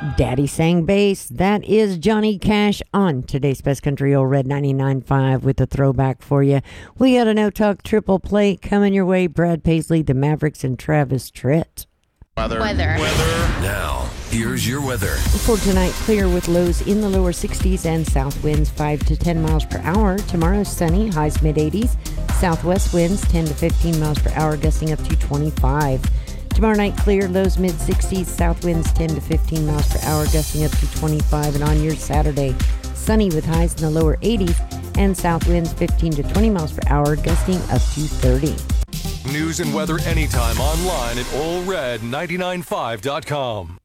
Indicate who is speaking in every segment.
Speaker 1: Daddy sang bass. That is Johnny Cash on today's Best Country Old Red 99.5 with a throwback for you. We got a No Talk triple play coming your way. Brad Paisley, the Mavericks, and Travis Tritt.
Speaker 2: Weather.
Speaker 3: Now, here's your weather.
Speaker 1: For tonight, clear with lows in the lower 60s and south winds 5 to 10 miles per hour. Tomorrow, sunny, highs mid-80s. Southwest winds 10 to 15 miles per hour, gusting up to 25. Tomorrow night, clear, lows mid-60s, south winds 10 to 15 miles per hour, gusting up to 25. And on your Saturday, sunny with highs in the lower 80s and south winds 15 to 20 miles per hour, gusting up to 30.
Speaker 3: News and weather anytime online at OldRed995.com.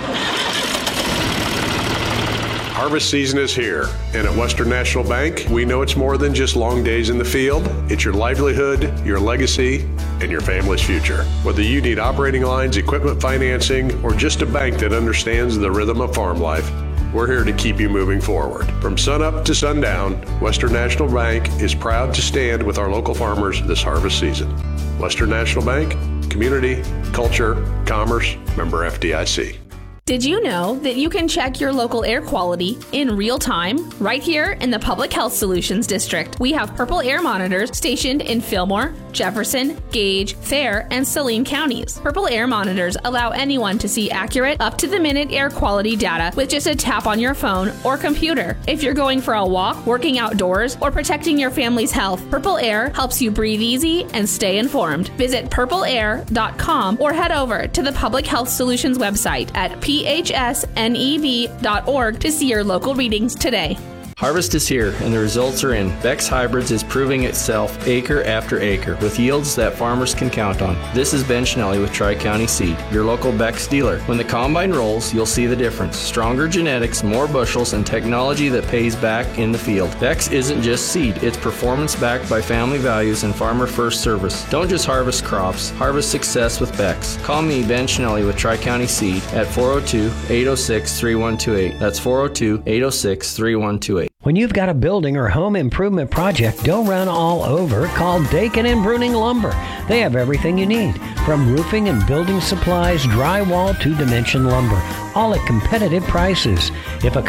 Speaker 4: Harvest season is here, and at Western National Bank, we know it's more than just long days in the field. It's your livelihood, your legacy, and your family's future. Whether you need operating lines, equipment financing, or just a bank that understands the rhythm of farm life, we're here to keep you moving forward. From sunup to sundown, Western National Bank is proud to stand with our local farmers this harvest season. Western National Bank, community, culture, commerce, member FDIC.
Speaker 5: Did you know that you can check your local air quality in real time right here in the Public Health Solutions District? We have Purple Air monitors stationed in Fillmore, Jefferson, Gage, Fair, and Saline counties. Purple Air monitors allow anyone to see accurate, up-to-the-minute air quality data with just a tap on your phone or computer. If you're going for a walk, working outdoors, or protecting your family's health, Purple Air helps you breathe easy and stay informed. Visit purpleair.com or head over to the Public Health Solutions website at phsnev.org to see your local readings today.
Speaker 6: Harvest is here, and the results are in. Beck's Hybrids is proving itself acre after acre with yields that farmers can count on. This is Ben Schnelly with Tri-County Seed, your local Beck's dealer. When the combine rolls, you'll see the difference. Stronger genetics, more bushels, and technology that pays back in the field. Beck's isn't just seed, it's performance backed by family values and farmer-first service. Don't just harvest crops, harvest success with Beck's. Call me, Ben Schnelly with Tri-County Seed at 402-806-3128. That's 402-806-3128.
Speaker 7: When you've got a building or home improvement project, don't run all over. Call Dakin and Bruning Lumber. They have everything you need, from roofing and building supplies, drywall to dimension lumber, all at competitive prices. If a